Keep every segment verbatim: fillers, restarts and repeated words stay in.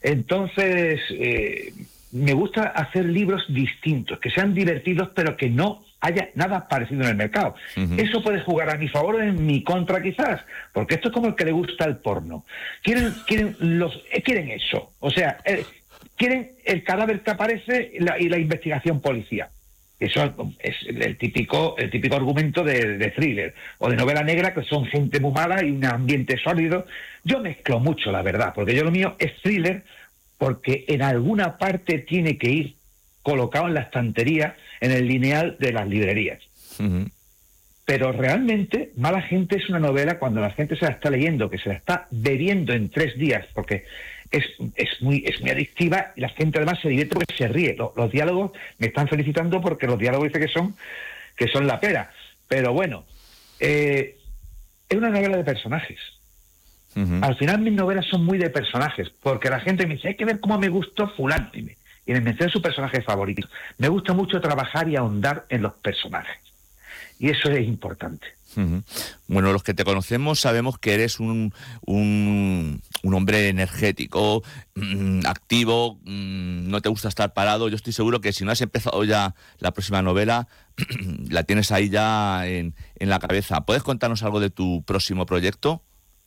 Entonces, eh, me gusta hacer libros distintos, que sean divertidos, pero que no haya nada parecido en el mercado. Uh-huh. Eso puede jugar a mi favor o en mi contra quizás, porque esto es como el que le gusta el porno. Quieren, quieren, los, eh, quieren eso, o sea, eh, quieren el cadáver que aparece y la, y la investigación policial. Eso es el típico, el típico argumento de, de thriller o de novela negra, que son gente muy mala y un ambiente sólido. Yo mezclo mucho, la verdad, porque yo lo mío es thriller, porque en alguna parte tiene que ir colocado en la estantería, en el lineal de las librerías. Uh-huh. Pero realmente Mala Gente es una novela cuando la gente se la está leyendo, que se la está bebiendo en tres días, porque es, es, muy, es muy adictiva, y la gente además se divierte porque se ríe. Los, los diálogos me están felicitando porque los diálogos dicen que son, que son la pera. Pero bueno, eh, es una novela de personajes. Uh-huh. Al final mis novelas son muy de personajes, porque la gente me dice, hay que ver cómo me gustó fulano, y me, y me menciona su personaje favorito. Me gusta mucho trabajar y ahondar en los personajes, y eso es importante. Uh-huh. Bueno, los que te conocemos sabemos que eres un, un, un hombre energético, mmm, activo, mmm, no te gusta estar parado. Yo estoy seguro que si no has empezado ya la próxima novela, la tienes ahí ya en, en la cabeza. ¿Puedes contarnos algo de tu próximo proyecto?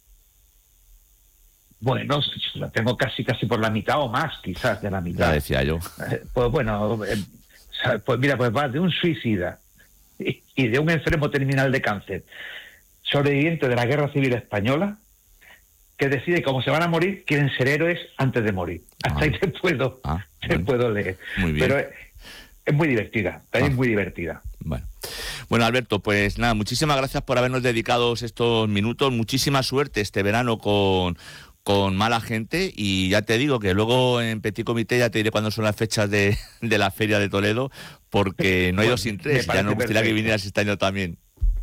Bueno, la tengo casi casi por la mitad o más, quizás de la mitad. Ya decía yo. Eh, pues bueno, eh, pues mira, pues va de un suicida y de un enfermo terminal de cáncer, sobreviviente de la Guerra Civil Española, que decide cómo se van a morir, quieren ser héroes antes de morir. Hasta ah. ahí te puedo, ah, te bueno. puedo leer. Muy bien. Pero es, es muy divertida, también ah. muy divertida. Bueno. Bueno, Alberto, pues nada, muchísimas gracias por habernos dedicado estos minutos. Muchísima suerte este verano con... con Mala Gente, y ya te digo que luego en Petit Comité ya te diré cuándo son las fechas de, de la Feria de Toledo, porque no hay dos sin tres, ya nos gustaría perfecto. que vinieras este año también.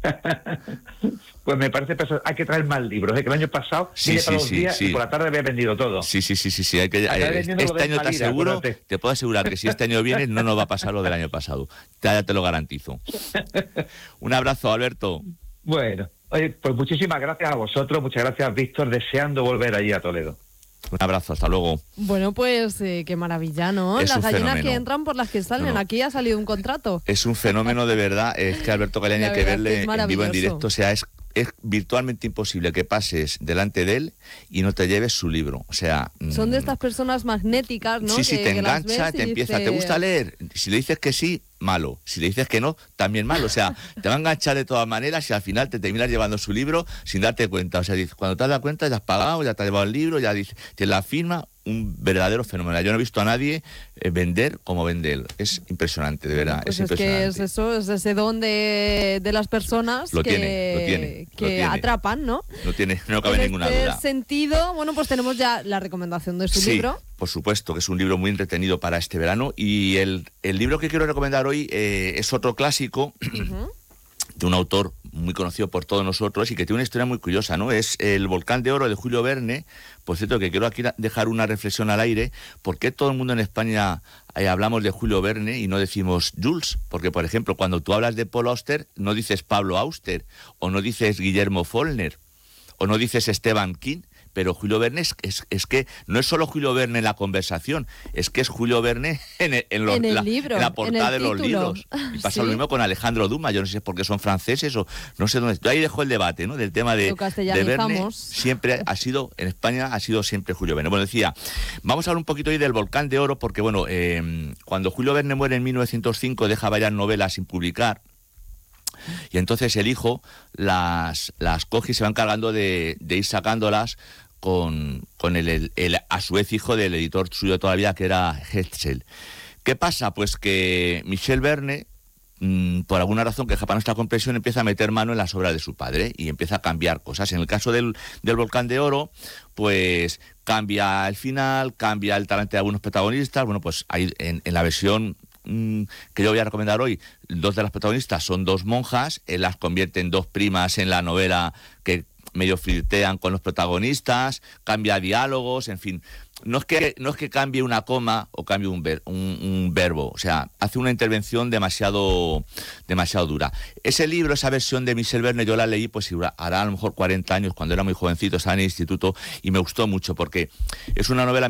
Pues me parece perfecto. Hay que traer más libros, ¿eh? Que el año pasado sí, vine sí, para los sí, días sí. y por la tarde había vendido todo. Sí, sí, sí, sí, sí. Hay que, eh, este año te aseguro, acuérdate. Te puedo asegurar que si este año vienes no nos va a pasar lo del año pasado, ya te lo garantizo. Un abrazo, Alberto. Bueno. Oye, pues muchísimas gracias a vosotros, muchas gracias, Víctor, deseando volver allí a Toledo. Un abrazo, hasta luego. Bueno, pues eh, qué maravilla, ¿no? Es las gallinas fenómeno. que entran por las que salen, no, no. Aquí ha salido un contrato. Es un fenómeno de verdad, es que Alberto Galeani hay que verle en vivo, en directo, o sea, es, es virtualmente imposible que pases delante de él y no te lleves su libro, o sea... Son de estas personas magnéticas, ¿no? Sí, sí, que, te que engancha, te empieza, dice... ¿te gusta leer? Si le dices que sí, malo. Si le dices que no, también malo. O sea, te va a enganchar de todas maneras y al final te terminas llevando su libro sin darte cuenta. O sea, dices, cuando te das cuenta ya has pagado, ya te has llevado el libro, ya dices, te la firma, un verdadero fenómeno. Yo no he visto a nadie eh, vender como vende él. Es impresionante, de verdad. Pues es, es impresionante. que es eso, es ese don de, de las personas lo que, tiene, lo tiene, que lo tiene. atrapan, ¿no? No tiene, no cabe en ninguna este duda. sentido, bueno, pues tenemos ya la recomendación de su sí, libro. Por supuesto, que es un libro muy entretenido para este verano. Y el, el libro que quiero recomendar hoy eh, es otro clásico uh-huh. de un autor muy conocido por todos nosotros y que tiene una historia muy curiosa, ¿no? Es El Volcán de Oro de Julio Verne. Por cierto, que quiero aquí dejar una reflexión al aire. ¿Por qué todo el mundo en España eh, hablamos de Julio Verne y no decimos Jules? Porque, por ejemplo, cuando tú hablas de Paul Auster, no dices Pablo Auster, o no dices Guillermo Faulkner, o no dices Stephen King. Pero Julio Verne es, es, es que no es solo Julio Verne en la conversación, es que es Julio Verne en, el, en, los, en, el la, libro, en la portada en de los libros. Y pasa ¿sí? lo mismo con Alejandro Dumas. Yo no sé si es porque son franceses o no sé dónde. Yo ahí dejo el debate, ¿no? Del tema de, de Verne. Siempre ha sido, en España ha sido siempre Julio Verne. Bueno, decía, vamos a hablar un poquito hoy del Volcán de Oro, porque bueno, eh, cuando Julio Verne muere en mil novecientos cinco deja varias novelas sin publicar. Y entonces el hijo las, las coge y se va encargando de, de ir sacándolas con, con el, el, el a su vez hijo del editor suyo todavía, que era Hetzel. ¿Qué pasa? Pues que Michel Verne, mmm, por alguna razón que escapa a nuestra comprensión, empieza a meter mano en las obras de su padre y empieza a cambiar cosas. En el caso del, del Volcán de Oro, pues cambia el final, cambia el talante de algunos protagonistas. Bueno, pues hay en, en la versión que yo voy a recomendar hoy, dos de las protagonistas son dos monjas, él las convierte en dos primas en la novela que medio flirtean con los protagonistas, cambia diálogos, en fin, no es que no es que cambie una coma o cambie un, ver, un, un verbo, o sea, hace una intervención demasiado demasiado dura. Ese libro, esa versión de Michel Verne, yo la leí, pues hará a lo mejor cuarenta años, cuando era muy jovencito, estaba en el instituto, y me gustó mucho porque es una novela